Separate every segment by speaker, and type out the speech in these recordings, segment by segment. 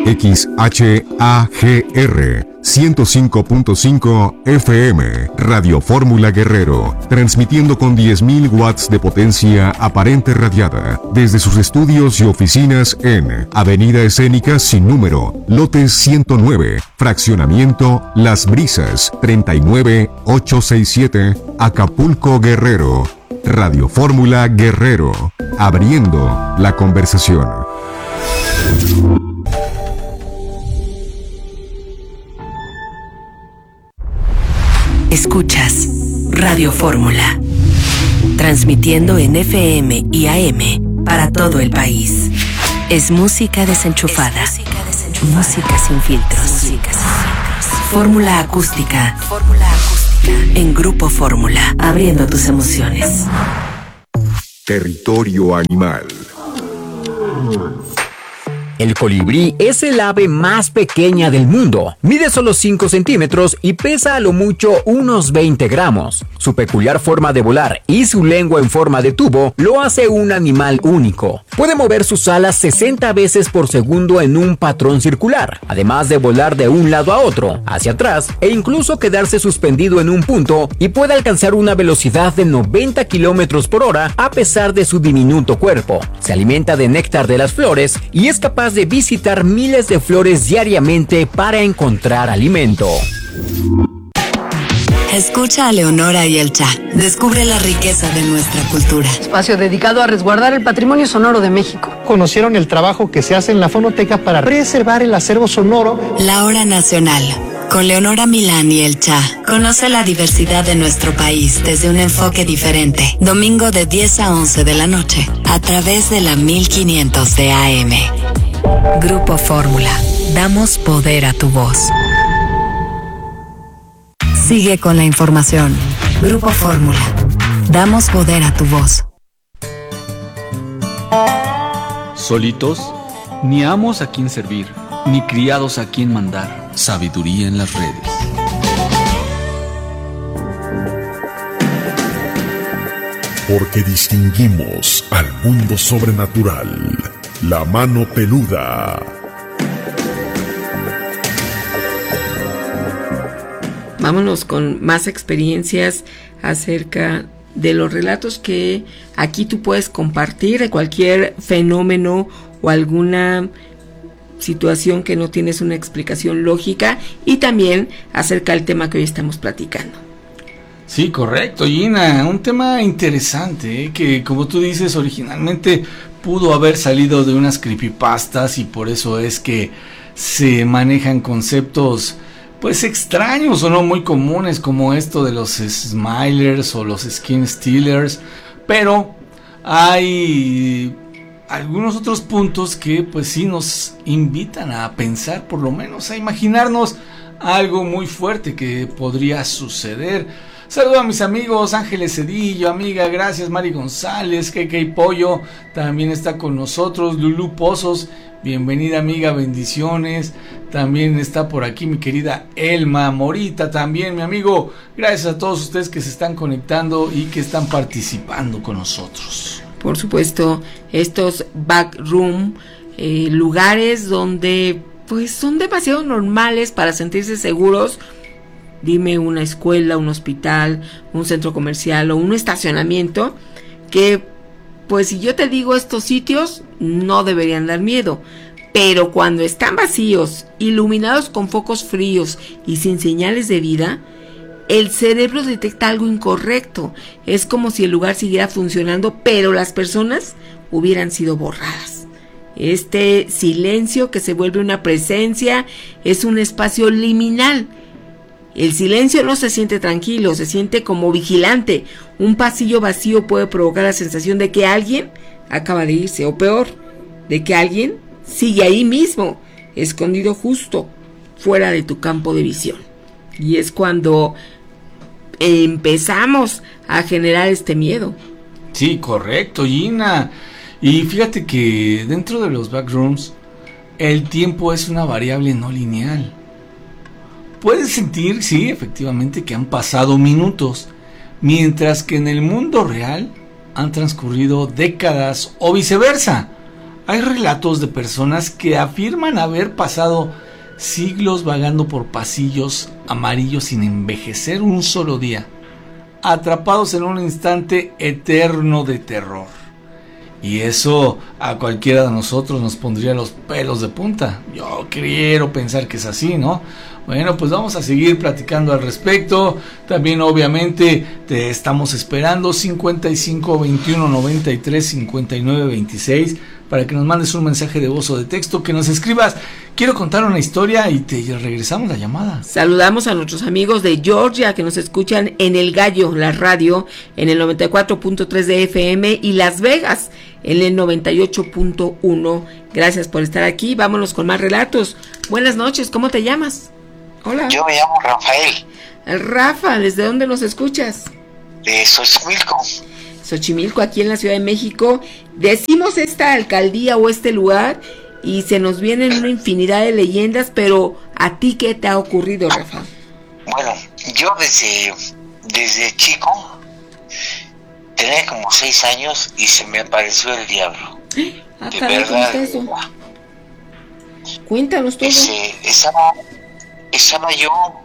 Speaker 1: XHAGR 105.5 FM, Radio Fórmula Guerrero, transmitiendo con 10.000 watts de potencia aparente radiada, desde sus estudios y oficinas en Avenida Escénica sin número, lote 109, fraccionamiento Las Brisas, 39867, Acapulco, Guerrero. Radio Fórmula Guerrero, abriendo la conversación.
Speaker 2: Escuchas Radio Fórmula, transmitiendo en FM y AM para todo el país. Es música desenchufada, música sin filtros. Fórmula acústica. En Grupo Fórmula, abriendo tus emociones.
Speaker 1: Territorio animal.
Speaker 3: El colibrí es el ave más pequeña del mundo. Mide solo 5 centímetros y pesa a lo mucho unos 20 gramos. Su peculiar forma de volar y su lengua en forma de tubo lo hace un animal único. Puede mover sus alas 60 veces por segundo en un patrón circular, además de volar de un lado a otro, hacia atrás e incluso quedarse suspendido en un punto, y puede alcanzar una velocidad de 90 kilómetros por hora a pesar de su diminuto cuerpo. Se alimenta de néctar de las flores y es capaz de visitar miles de flores diariamente para encontrar alimento.
Speaker 2: Escucha a Leonora y el Cha. Descubre la riqueza de nuestra cultura.
Speaker 4: Espacio dedicado a resguardar el patrimonio sonoro de México.
Speaker 5: Conocieron el trabajo que se hace en la fonoteca para preservar el acervo sonoro.
Speaker 2: La Hora Nacional, con Leonora Milán y el Cha. Conoce la diversidad de nuestro país desde un enfoque diferente. Domingo de 10 a 11 de la noche, a través de la 1500 de AM. Grupo Fórmula. Damos poder a tu voz. Sigue con la información. Grupo Fórmula. Damos poder a tu voz.
Speaker 6: Solitos, ni amos a quien servir, ni criados a quien mandar. Sabiduría en las redes.
Speaker 7: Porque distinguimos al mundo sobrenatural. La mano peluda.
Speaker 8: Vámonos con más experiencias acerca de los relatos que aquí tú puedes compartir de cualquier fenómeno o alguna situación que no tienes una explicación lógica, y también acerca del tema que hoy estamos platicando.
Speaker 9: Sí, correcto, Gina, un tema interesante, que como tú dices originalmente pudo haber salido de unas creepypastas, y por eso es que se manejan conceptos pues extraños o no muy comunes, como esto de los smilers o los skin stealers, pero hay algunos otros puntos que pues sí nos invitan a pensar, por lo menos a imaginarnos algo muy fuerte que podría suceder. Saludo a mis amigos Ángeles Cedillo, amiga, gracias, Mari González, KK Pollo también está con nosotros, Lulú Pozos, bienvenida amiga, bendiciones. También está por aquí mi querida Elma Morita, también mi amigo. Gracias a todos ustedes que se están conectando y que están participando con nosotros.
Speaker 8: Por supuesto, estos backroom, lugares donde pues son demasiado normales para sentirse seguros. Dime una escuela, un hospital, un centro comercial o un estacionamiento, que pues si yo te digo estos sitios no deberían dar miedo. Pero cuando están vacíos, iluminados con focos fríos y sin señales de vida, el cerebro detecta algo incorrecto. Es como si el lugar siguiera funcionando, pero las personas hubieran sido borradas. Este silencio que se vuelve una presencia es un espacio liminal. El silencio no se siente tranquilo, se siente como vigilante. Un pasillo vacío puede provocar la sensación de que alguien acaba de irse, o peor, de que alguien sigue ahí mismo, escondido justo fuera de tu campo de visión. Y es cuando empezamos a generar este miedo.
Speaker 9: Sí, correcto, Gina. Y fíjate que dentro de los backrooms el tiempo es una variable no lineal. Puedes sentir, sí, efectivamente, que han pasado minutos, mientras que en el mundo real han transcurrido décadas o viceversa. Hay relatos de personas que afirman haber pasado siglos vagando por pasillos amarillos sin envejecer un solo día, atrapados en un instante eterno de terror. Y eso a cualquiera de nosotros nos pondría los pelos de punta. Yo quiero pensar que es así, ¿no? Bueno, pues vamos a seguir platicando al respecto. También obviamente te estamos esperando 55 21 93 59 26 para que nos mandes un mensaje de voz o de texto, que nos escribas: quiero contar una historia, y te regresamos la llamada.
Speaker 8: Saludamos a nuestros amigos de Georgia que nos escuchan en El Gallo, la radio, en el 94.3 de FM, y Las Vegas en el 98.1. Gracias por estar aquí. Vámonos con más relatos. Buenas noches, ¿cómo te llamas? Hola.
Speaker 10: Yo me llamo Rafael.
Speaker 8: Rafa, ¿desde dónde nos escuchas?
Speaker 10: De Xochimilco.
Speaker 8: Xochimilco, aquí en la Ciudad de México. Decimos esta alcaldía o este lugar y se nos vienen una infinidad de leyendas, pero ¿a ti qué te ha ocurrido, Rafa?
Speaker 10: Bueno, yo desde chico tenía como 6 años y se me apareció el diablo. De verdad.
Speaker 8: Eso? Cuéntanos todo.
Speaker 10: Estaba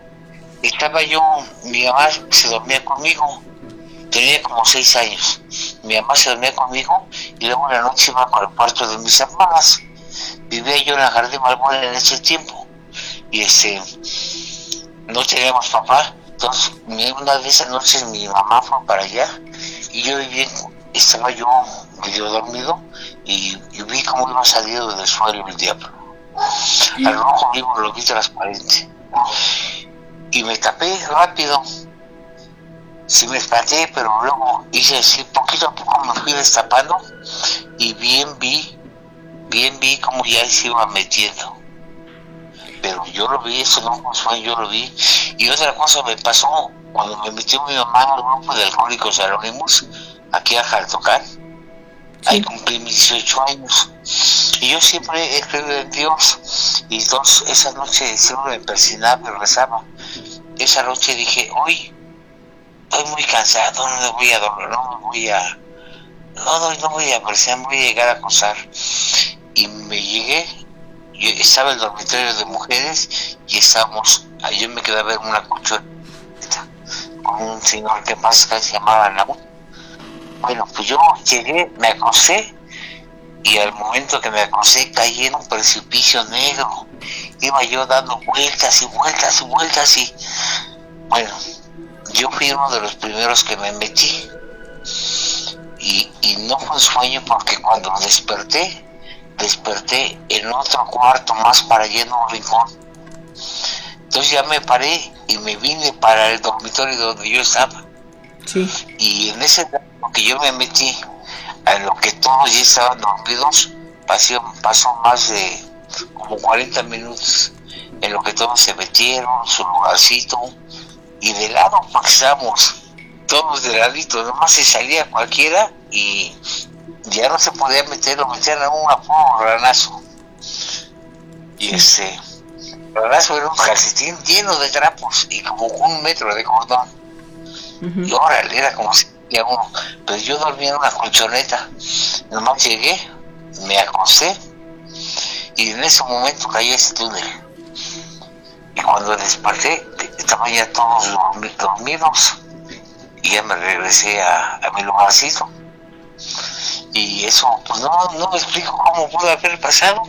Speaker 10: yo, mi mamá se dormía conmigo, tenía como 6 años, mi mamá se dormía conmigo y luego una noche iba para el cuarto de mis hermanas. Vivía yo en la Jardín Balboa en ese tiempo y no teníamos papá, entonces una de esas noches mi mamá fue para allá y estaba yo medio dormido y vi cómo iba saliendo del suelo el diablo. Al rojo vivo lo vi transparente y me tapé rápido. Sí me espanté, pero luego hice así, poquito a poco me fui destapando y bien vi cómo ya se iba metiendo. Pero yo lo vi, eso no fue, yo lo vi. Y otra cosa me pasó cuando me metió mi mamá al grupo de Alcohólicos Anónimos aquí a Jaltocán. Ahí cumplí mis 18 años. Y yo siempre he creído en Dios. Y entonces esa noche siempre me persinaba y rezaba. Esa noche dije, hoy estoy muy cansado, no me voy a dormir, no voy a persinar, voy a llegar a acosar. Y me llegué, yo estaba en el dormitorio de mujeres y yo me quedé a ver una colchoneta con un señor que más se llamaba Naúl. Bueno, pues yo llegué, me acosté y al momento que me acosté caí en un precipicio negro. Iba yo dando vueltas y vueltas y vueltas y bueno, yo fui uno de los primeros que me metí y no fue un sueño porque cuando desperté en otro cuarto más para allá en un rincón. Entonces ya me paré y me vine para el dormitorio donde yo estaba.
Speaker 8: Sí.
Speaker 10: Y en ese tiempo que yo me metí, en lo que todos ya estaban dormidos, pasó más de como 40 minutos en lo que todos se metieron, su lugarcito, y de lado, porque estábamos todos de ladito, nomás se salía cualquiera y ya no se podía meter, lo metían a un ranazo. Y ranazo era un calcetín lleno de trapos y como 1 metro de cordón. Y órale, era como si había uno. Pero yo dormía en una colchoneta. Nomás llegué, me acosté y en ese momento caí a ese túnel. Y cuando desperté, estaban ya todos dormidos y ya me regresé a mi lugarcito. Y eso, pues no me explico cómo pudo haber pasado.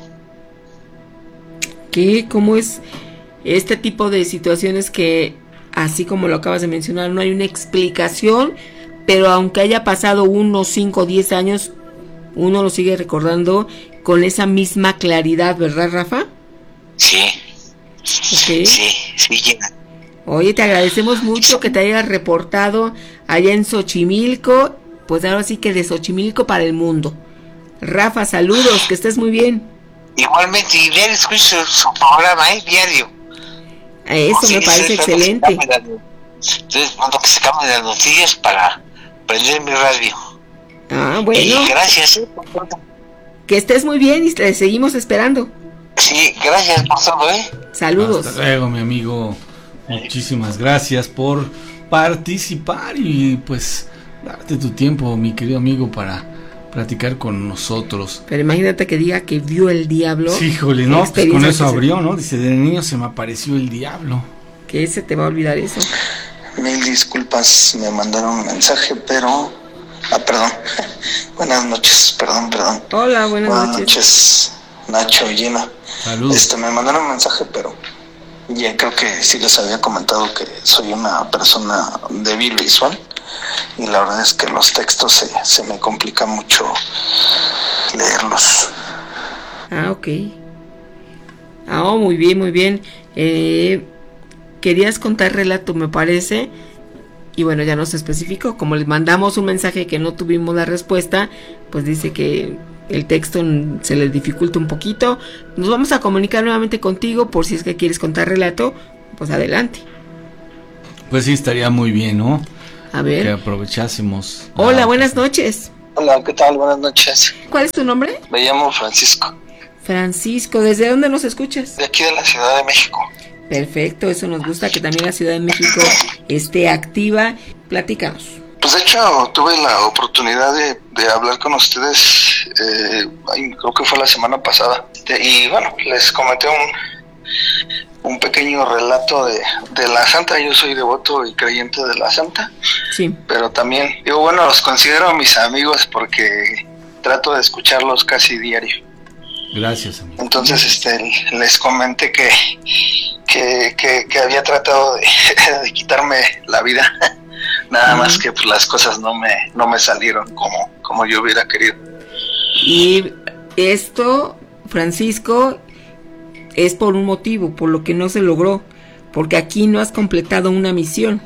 Speaker 8: ¿Cómo es este tipo de situaciones que, así como lo acabas de mencionar, no hay una explicación, pero aunque haya pasado 1, 5, 10 años, uno lo sigue recordando con esa misma claridad, ¿verdad, Rafa?
Speaker 10: Sí.
Speaker 8: Okay.
Speaker 10: Sí.
Speaker 8: Oye, te agradecemos mucho que te hayas reportado allá en Xochimilco, pues ahora sí que de Xochimilco para el mundo. Rafa, saludos, que estés muy bien.
Speaker 10: Igualmente, y bien escucho su programa, diario.
Speaker 8: Eso me parece excelente.
Speaker 10: Entonces, cuando que se cambien las noticias para prender mi radio.
Speaker 8: Bueno.
Speaker 10: Y gracias.
Speaker 8: Que estés muy bien y te seguimos esperando.
Speaker 10: Sí, gracias por todo,
Speaker 8: Saludos.
Speaker 9: Hasta luego, mi amigo. Muchísimas gracias por participar y pues darte tu tiempo, mi querido amigo, para platicar con nosotros.
Speaker 8: Pero imagínate que diga que vio el diablo.
Speaker 9: Sí, híjole, no, pues con eso abrió, ¿no? Dice, de niño se me apareció el diablo.
Speaker 8: ¿Qué se te va a olvidar eso?
Speaker 11: Mil disculpas, me mandaron un mensaje, pero... perdón. Buenas noches, perdón.
Speaker 8: Hola, buenas noches.
Speaker 11: Buenas noches, Nacho y Gina.
Speaker 9: Saludos.
Speaker 11: Me mandaron un mensaje, pero ya creo que sí les había comentado que soy una persona débil visual y la verdad es que los textos se me complica mucho leerlos.
Speaker 8: Ok. Muy bien. Querías contar relato, me parece. Y bueno, ya nos especificó. Como les mandamos un mensaje que no tuvimos la respuesta, pues dice que el texto se le dificulta un poquito. Nos vamos a comunicar nuevamente contigo por si es que quieres contar relato. Pues adelante.
Speaker 9: Pues sí, estaría muy bien, ¿no?
Speaker 8: A ver.
Speaker 9: Que aprovechásemos.
Speaker 8: Hola, buenas noches.
Speaker 11: Hola, ¿qué tal? Buenas noches.
Speaker 8: ¿Cuál es tu nombre?
Speaker 11: Me llamo Francisco.
Speaker 8: Francisco, ¿desde dónde nos escuchas?
Speaker 11: De aquí de la Ciudad de México.
Speaker 8: Perfecto, eso nos gusta, que también la Ciudad de México esté activa. Platícanos.
Speaker 11: Pues de hecho tuve la oportunidad de hablar con ustedes, creo que fue la semana pasada, y bueno, les comenté un pequeño relato de la Santa. Yo soy devoto y creyente de la Santa,
Speaker 8: sí,
Speaker 11: pero también, los considero mis amigos porque trato de escucharlos casi diario.
Speaker 9: Gracias, amigo.
Speaker 11: Entonces les comenté que había tratado de quitarme la vida. Nada más que pues las cosas no me salieron como yo hubiera querido.
Speaker 8: Y esto, Francisco, es por un motivo, por lo que no se logró, porque aquí no has completado una misión.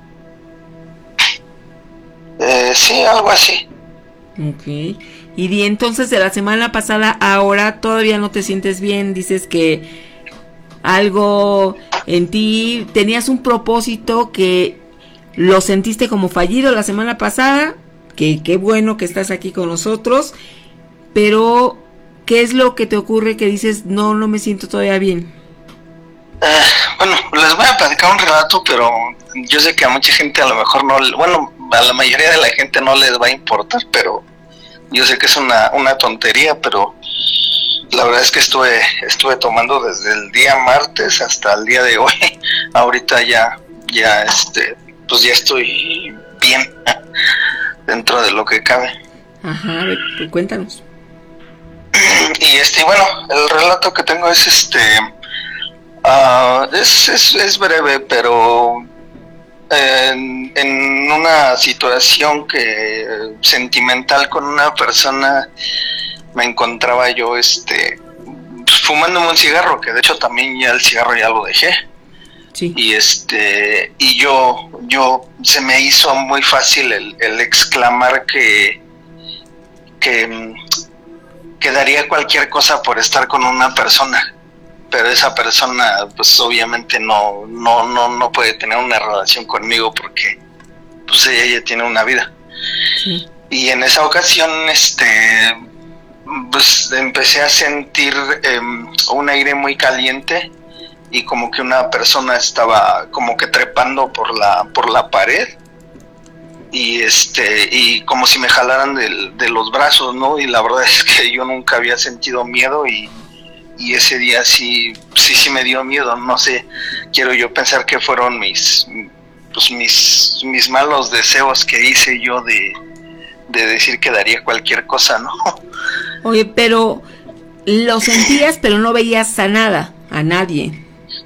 Speaker 11: Sí, algo así.
Speaker 8: Ok. Y entonces de la semana pasada ahora todavía no te sientes bien, dices que algo en ti, tenías un propósito que lo sentiste como fallido la semana pasada, que qué bueno que estás aquí con nosotros, pero ¿qué es lo que te ocurre que dices no me siento todavía bien?
Speaker 11: Bueno, les voy a platicar un relato, pero yo sé que a mucha gente a lo mejor a la mayoría de la gente no les va a importar, pero yo sé que es una tontería, pero la verdad es que estuve tomando desde el día martes hasta el día de hoy. Ahorita ya pues ya estoy bien dentro de lo que cabe.
Speaker 8: Ajá, pues cuéntanos.
Speaker 11: Y bueno, el relato que tengo es es breve, pero en una situación sentimental con una persona me encontraba yo fumándome un cigarro, que de hecho también ya el cigarro ya lo dejé.
Speaker 8: Sí.
Speaker 11: Y yo se me hizo muy fácil el exclamar que daría cualquier cosa por estar con una persona, pero esa persona pues obviamente no puede tener una relación conmigo porque pues ella ya tiene una vida. Sí. Y en esa ocasión pues empecé a sentir un aire muy caliente y como que una persona estaba como que trepando por la pared y como si me jalaran de los brazos, ¿no? Y la verdad es que yo nunca había sentido miedo y ese día sí me dio miedo. No sé, quiero yo pensar que fueron mis malos deseos que hice yo de decir que daría cualquier cosa, ¿no?
Speaker 8: Oye, pero lo sentías, pero no veías a nadie.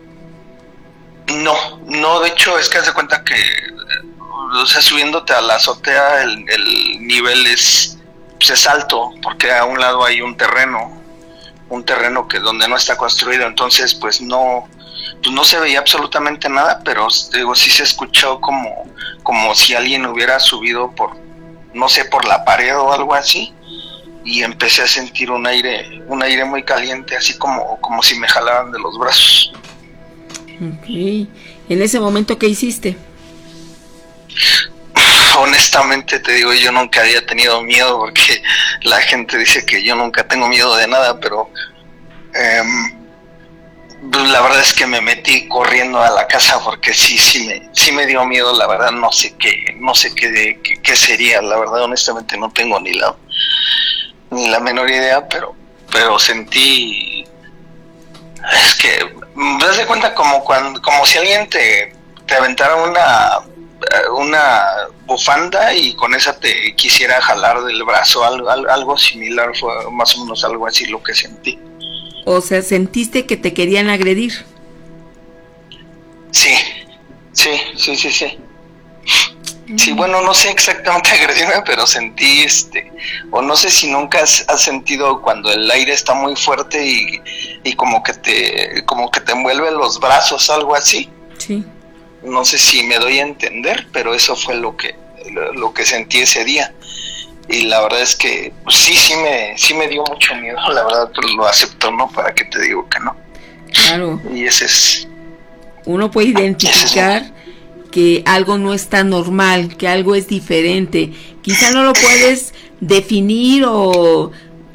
Speaker 11: No, de hecho es que haz de cuenta que, o sea, subiéndote a la azotea el nivel es alto, porque a un lado hay un terreno que donde no está construido, entonces pues no se veía absolutamente nada, pero sí se escuchó como si alguien hubiera subido por la pared o algo así, y empecé a sentir un aire muy caliente, así como si me jalaran de los brazos.
Speaker 8: Ok. En ese momento, ¿qué hiciste?
Speaker 11: Honestamente te digo, yo nunca había tenido miedo, porque la gente dice que yo nunca tengo miedo de nada, pero la verdad es que me metí corriendo a la casa porque sí me dio miedo. La verdad no sé qué sería, la verdad honestamente no tengo ni la ni la menor idea, pero sentí, es que me das de cuenta como si alguien te aventara una bufanda y con esa te quisiera jalar del brazo, algo similar, fue más o menos algo así lo que sentí.
Speaker 8: O sea, ¿sentiste que te querían agredir?
Speaker 11: Sí. Sí, bueno, no sé exactamente agredirme, pero sentí o no sé si nunca has sentido cuando el aire está muy fuerte y como que te envuelve los brazos, algo así.
Speaker 8: Sí.
Speaker 11: No sé si me doy a entender, pero eso fue lo que sentí ese día. Y la verdad es que pues, sí me dio mucho miedo, la verdad, pero lo acepto, ¿no? ¿Para qué te digo que no?
Speaker 8: Claro.
Speaker 11: Y ese es...
Speaker 8: Uno puede identificar que algo no está normal, que algo es diferente. Quizá no lo puedes definir o